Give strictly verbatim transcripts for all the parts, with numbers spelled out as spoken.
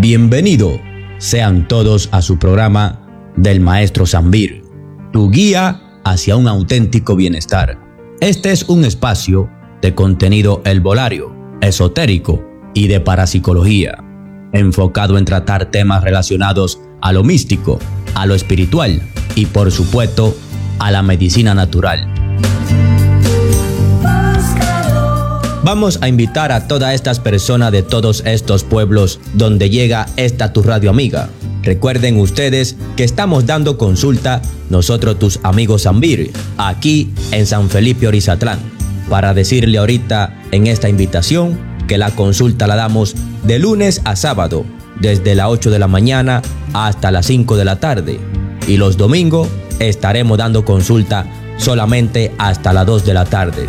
Bienvenido sean todos a su programa del Maestro Zambir, tu guía hacia un auténtico bienestar. Este es un espacio de contenido herbolario, esotérico y de parapsicología, enfocado en tratar temas relacionados a lo místico, a lo espiritual y, por supuesto, a la medicina natural. Vamos a invitar a todas estas personas de todos estos pueblos donde llega esta tu radio amiga. Recuerden ustedes que estamos dando consulta nosotros tus amigos Zambir, aquí en San Felipe Orizatlán, para decirle ahorita en esta invitación que la consulta la damos de lunes a sábado, desde las ocho de la mañana hasta las cinco de la tarde, y los domingos estaremos dando consulta solamente hasta las dos de la tarde.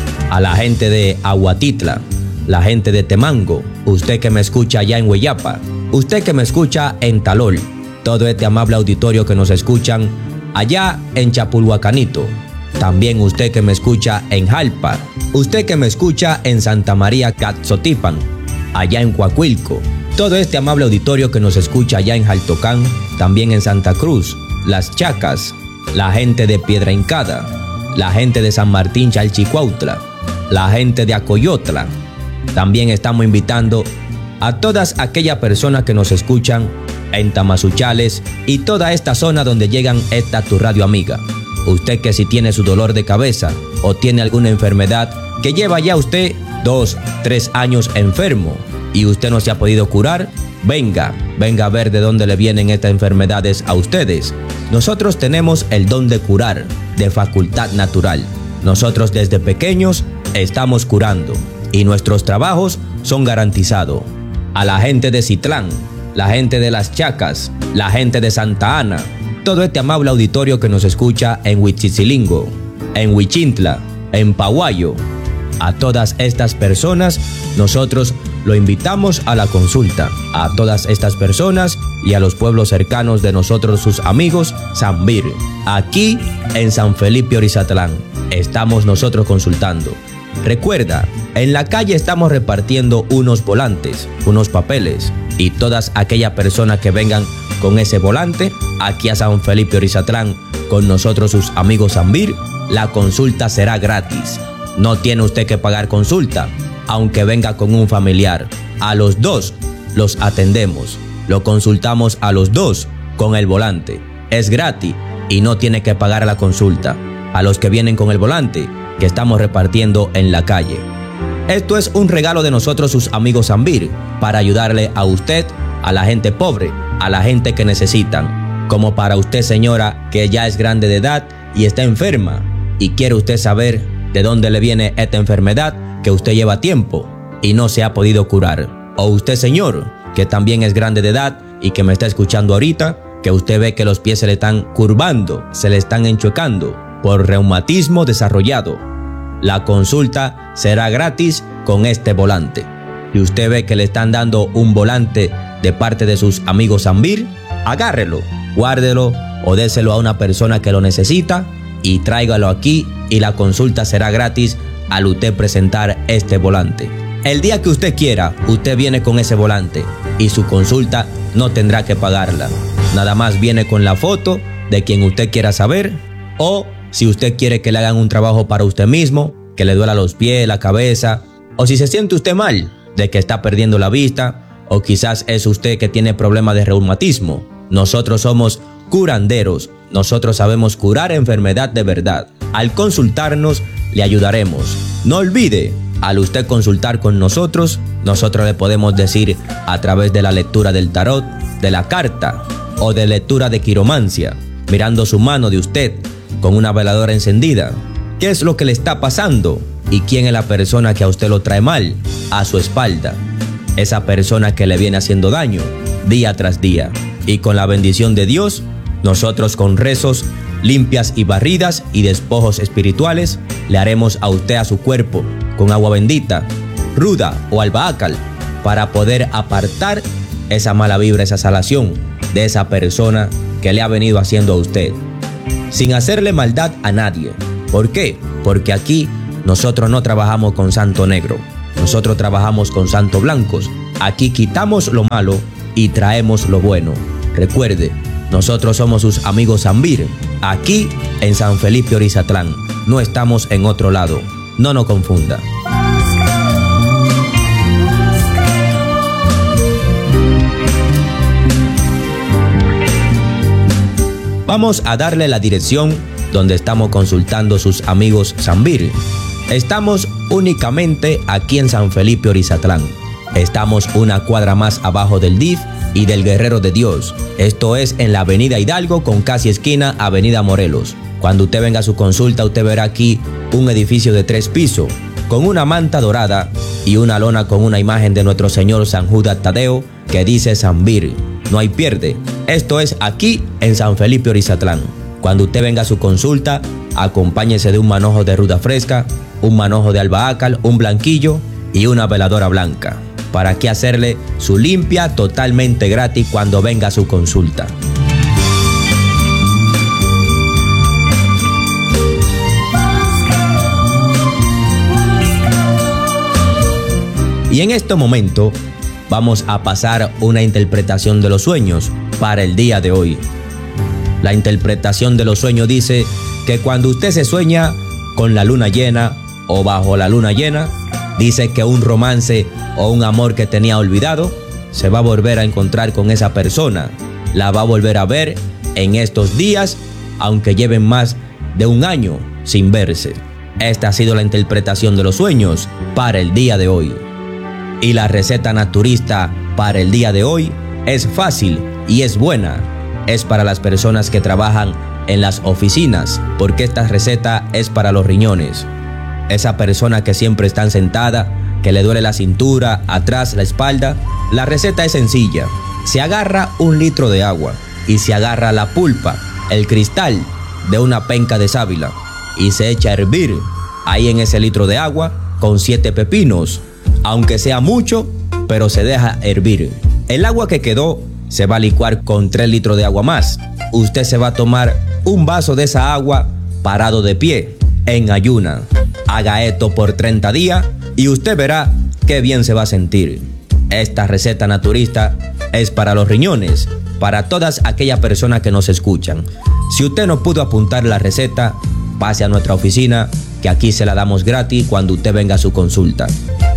A la gente de Aguatitla, la gente de Temango, usted que me escucha allá en Hueyapa, usted que me escucha en Talol, todo este amable auditorio que nos escuchan allá en Chapulhuacanito, también usted que me escucha en Jalpa, usted que me escucha en Santa María Catzotipan, allá en Coahuilco, todo este amable auditorio que nos escucha allá en Jaltocán, también en Santa Cruz, Las Chacas, la gente de Piedra Hincada, la gente de San Martín Chalchicuautla, la gente de Acoyotla. También estamos invitando a todas aquellas personas que nos escuchan en Tamazunchales y toda esta zona donde llegan esta tu radio amiga. Usted que si tiene su dolor de cabeza o tiene alguna enfermedad que lleva ya usted dos, tres años enfermo y usted no se ha podido curar, venga, venga a ver de dónde le vienen estas enfermedades a ustedes. Nosotros tenemos el don de curar, de facultad natural. Nosotros desde pequeños estamos curando y nuestros trabajos son garantizados. A la gente de Citlán, la gente de Las Chacas, la gente de Santa Ana, todo este amable auditorio que nos escucha en Huichizilingo, en Huichintla, en Pahuayo, a todas estas personas nosotros lo invitamos a la consulta. A todas estas personas y a los pueblos cercanos de nosotros, sus amigos Zambir, aquí en San Felipe Orizatlán, estamos nosotros consultando. Recuerda, en la calle estamos repartiendo unos volantes, unos papeles, y todas aquellas personas que vengan con ese volante aquí a San Felipe Orizatlán con nosotros, sus amigos Zambir, la consulta será gratis. No tiene usted que pagar consulta, aunque venga con un familiar. A los dos los atendemos, lo consultamos a los dos con el volante. Es gratis y no tiene que pagar la consulta. A los que vienen con el volante que estamos repartiendo en la calle. Esto es un regalo de nosotros, sus amigos Zambir, para ayudarle a usted, a la gente pobre, a la gente que necesitan. Como para usted, señora, que ya es grande de edad y está enferma y quiere usted saber de dónde le viene esta enfermedad que usted lleva tiempo y no se ha podido curar. O usted, señor, que también es grande de edad y que me está escuchando ahorita, que usted ve que los pies se le están curvando, se le están enchuecando por reumatismo desarrollado. La consulta será gratis con este volante. Si usted ve que le están dando un volante de parte de sus amigos Zambir, agárrelo, guárdelo o déselo a una persona que lo necesita y tráigalo aquí y la consulta será gratis al usted presentar este volante. El día que usted quiera, usted viene con ese volante y su consulta no tendrá que pagarla. Nada más viene con la foto de quien usted quiera saber, o si usted quiere que le hagan un trabajo para usted mismo, que le duela los pies, la cabeza, o si se siente usted mal de que está perdiendo la vista, o quizás es usted que tiene problemas de reumatismo. Nosotros somos curanderos, nosotros sabemos curar enfermedad de verdad. Al consultarnos le ayudaremos. No olvide, al usted consultar con nosotros, nosotros le podemos decir a través de la lectura del tarot, de la carta o de lectura de quiromancia, mirando su mano de usted con una veladora encendida, qué es lo que le está pasando y quién es la persona que a usted lo trae mal a su espalda, esa persona que le viene haciendo daño día tras día. Y con la bendición de Dios, nosotros con rezos, limpias y barridas y despojos espirituales, le haremos a usted a su cuerpo con agua bendita, ruda o albahacal, para poder apartar esa mala vibra, esa salación de esa persona que le ha venido haciendo a usted, sin hacerle maldad a nadie. ¿Por qué? Porque aquí nosotros no trabajamos con santo negro, nosotros trabajamos con santo blancos. Aquí quitamos lo malo y traemos lo bueno. Recuerde, nosotros somos sus amigos Zambir, aquí en San Felipe Orizatlán. No estamos en otro lado. No nos confunda. Vamos a darle la dirección donde estamos consultando sus amigos Zambir. Estamos únicamente aquí en San Felipe Orizatlán. Estamos una cuadra más abajo del D I F y del Guerrero de Dios. Esto es en la avenida Hidalgo con casi esquina avenida Morelos. Cuando usted venga a su consulta, usted verá aquí un edificio de tres pisos con una manta dorada y una lona con una imagen de nuestro Señor San Judas Tadeo que dice Zambir. No hay pierde. Esto es aquí en San Felipe Orizatlán. Cuando usted venga a su consulta, acompáñese de un manojo de ruda fresca, un manojo de albahaca, un blanquillo y una veladora blanca. ¿Para qué hacerle su limpia totalmente gratis cuando venga a su consulta? Y en este momento vamos a pasar una interpretación de los sueños para el día de hoy. La interpretación de los sueños dice que cuando usted se sueña con la luna llena o bajo la luna llena, dice que un romance o un amor que tenía olvidado se va a volver a encontrar con esa persona. La va a volver a ver en estos días, aunque lleven más de un año sin verse. Esta ha sido la interpretación de los sueños para el día de hoy. Y la receta naturista para el día de hoy es fácil y es buena. Es para las personas que trabajan en las oficinas, porque esta receta es para los riñones. Esa persona que siempre está sentada, que le duele la cintura, atrás, la espalda. La receta es sencilla. Se agarra un litro de agua y se agarra la pulpa, el cristal de una penca de sábila y se echa a hervir ahí en ese litro de agua con siete pepinos. Aunque sea mucho, pero se deja hervir. El agua que quedó se va a licuar con tres litros de agua más. Usted se va a tomar un vaso de esa agua parado de pie, en ayuna. Haga esto por treinta días y usted verá qué bien se va a sentir. Esta receta naturista es para los riñones, para todas aquellas personas que nos escuchan. Si usted no pudo apuntar la receta, pase a nuestra oficina, que aquí se la damos gratis cuando usted venga a su consulta.